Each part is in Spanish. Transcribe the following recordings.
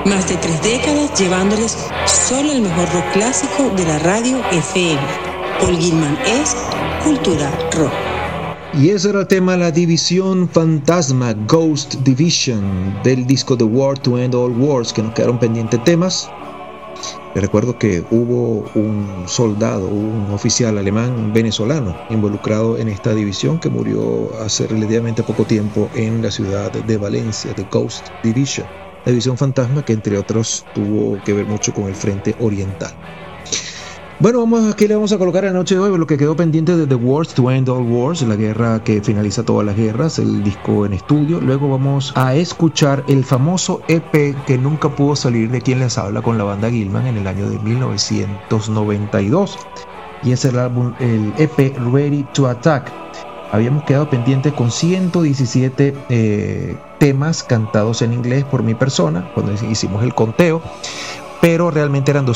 Más de 3 décadas llevándoles solo el mejor rock clásico de la radio FM. Paul Gilman es Cultura Rock. Y ese era el tema, la división fantasma, Ghost Division, del disco The War to End All Wars, que nos quedaron pendientes temas. Les recuerdo que hubo un soldado, un oficial alemán venezolano involucrado en esta división que murió hace relativamente poco tiempo en la ciudad de Valencia, The Ghost Division. La división fantasma que entre otros tuvo que ver mucho con el frente oriental. Bueno, aquí le vamos a colocar en la noche de hoy lo que quedó pendiente de The Wars to End All Wars, la guerra que finaliza todas las guerras, el disco en estudio. Luego vamos a escuchar el famoso EP que nunca pudo salir de Quien les habla con la banda Gilman en el año de 1992. Y es el álbum, el EP Ready to Attack. Habíamos quedado pendientes con 117 temas cantados en inglés por mi persona cuando hicimos el conteo, pero realmente eran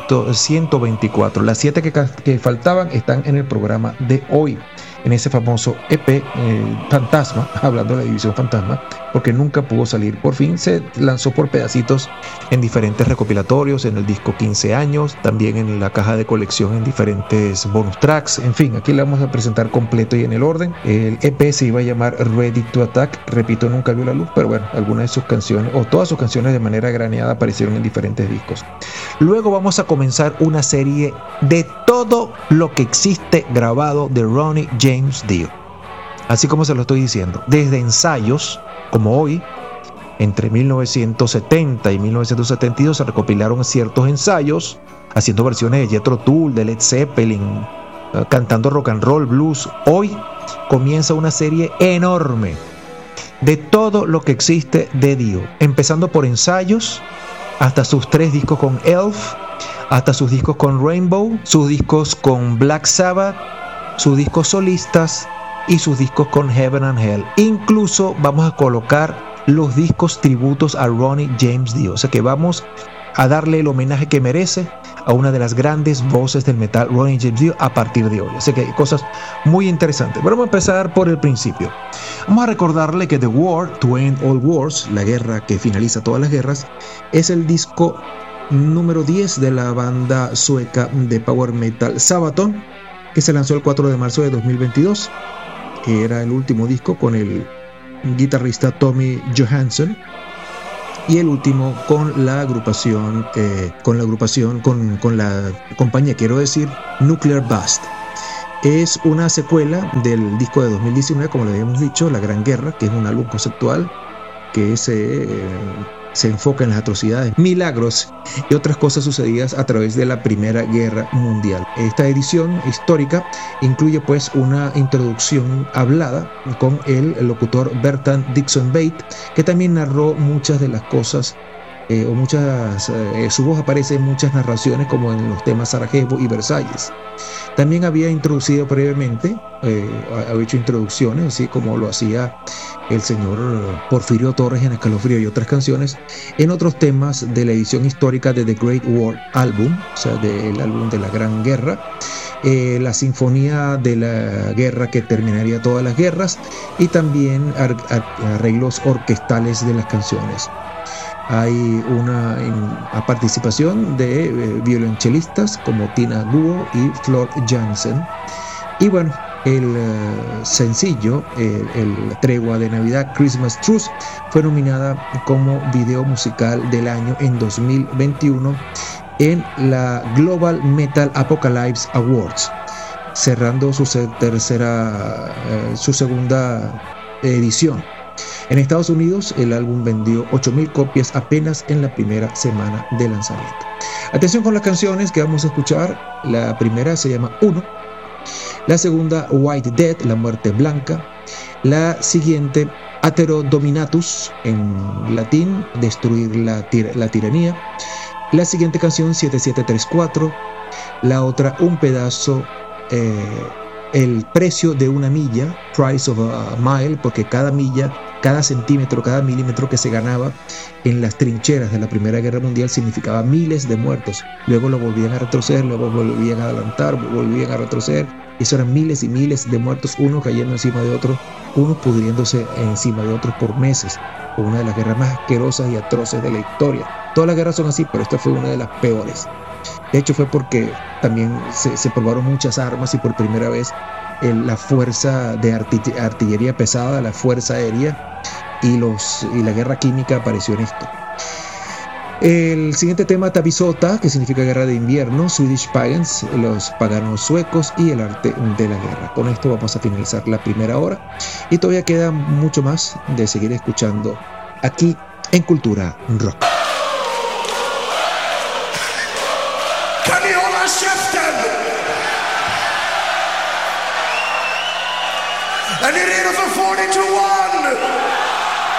124. Las 7 que faltaban están en el programa de hoy, en ese famoso EP Fantasma, hablando de la división Fantasma, porque nunca pudo salir. Por fin se lanzó por pedacitos en diferentes recopilatorios, en el disco 15 años, también en la caja de colección en diferentes bonus tracks. En fin, aquí le vamos a presentar completo y en el orden. El EP se iba a llamar Ready to Attack, repito, nunca vio la luz, pero bueno, algunas de sus canciones o todas sus canciones de manera graneada aparecieron en diferentes discos. Luego vamos a comenzar una serie de todo lo que existe grabado de Ronnie James Dio, así como se lo estoy diciendo, desde ensayos como hoy. Entre 1970 y 1972 se recopilaron ciertos ensayos haciendo versiones de Jethro Tull, de Led Zeppelin, cantando rock and roll, blues. Hoy comienza una serie enorme de todo lo que existe de Dio, empezando por ensayos hasta sus 3 discos con Elf, hasta sus discos con Rainbow, sus discos con Black Sabbath, sus discos solistas y sus discos con Heaven and Hell. Incluso vamos a colocar los discos tributos a Ronnie James Dio, o sea que vamos a darle el homenaje que merece a una de las grandes voces del metal, Ronnie James Dio, a partir de hoy. Así que hay cosas muy interesantes. Pero vamos a empezar por el principio. Vamos a recordarle que The War to End All Wars, la guerra que finaliza todas las guerras, es el disco número 10 de la banda sueca de power metal Sabaton, que se lanzó el 4 de marzo de 2022, que era el último disco con el guitarrista Tommy Johansson, y el último con la agrupación, con la compañía, quiero decir, Nuclear Blast. Es una secuela del disco de 2019, como le habíamos dicho, La Gran Guerra, que es un álbum conceptual que se enfoca en las atrocidades, milagros y otras cosas sucedidas a través de la Primera Guerra Mundial. Esta edición histórica incluye pues una introducción hablada con el locutor Bertrand Dixon Bate, que también narró muchas de las cosas su voz aparece en muchas narraciones, como en los temas Sarajevo y Versalles. También había introducido previamente, había hecho introducciones, así como lo hacía el señor Porfirio Torres en Escalofrío y otras canciones, en otros temas de la edición histórica de The Great War Album, o sea, del álbum de la Gran Guerra, la sinfonía de la guerra que terminaría todas las guerras, y también arreglos orquestales de las canciones. Hay una participación de violonchelistas como Tina Luo y Flor Jansen. Y bueno, el sencillo, el Tregua de Navidad, Christmas Truce, fue nominada como video musical del año en 2021 en la Global Metal Apocalypse Awards, cerrando su segunda edición. En Estados Unidos, el álbum vendió 8,000 copias apenas en la primera semana de lanzamiento. Atención con las canciones que vamos a escuchar. La primera se llama Uno. La segunda, White Death, la muerte blanca. La siguiente, Atero Dominatus, en latín, destruir la tiranía. La siguiente canción, 7734. La otra, un pedazo, el precio de una milla, Price of a Mile, porque cada milla cada centímetro, cada milímetro que se ganaba en las trincheras de la Primera Guerra Mundial significaba miles de muertos. Luego lo volvían a retroceder, luego volvían a adelantar, volvían a retroceder. Eso eran miles y miles de muertos, unos cayendo encima de otros, unos pudriéndose encima de otros por meses. Fue una de las guerras más asquerosas y atroces de la historia. Todas las guerras son así, pero esta fue una de las peores. De hecho, fue porque también se probaron muchas armas y por primera vez la fuerza de artillería pesada, la fuerza aérea y la guerra química apareció en esto. El siguiente tema, Tavisota, que significa guerra de invierno, Swedish Pagans, los paganos suecos y el arte de la guerra. Con esto vamos a finalizar la primera hora y todavía queda mucho más de seguir escuchando aquí en Cultura Rock. Kan ni hålla käften? Är ni redo för 40 to 1?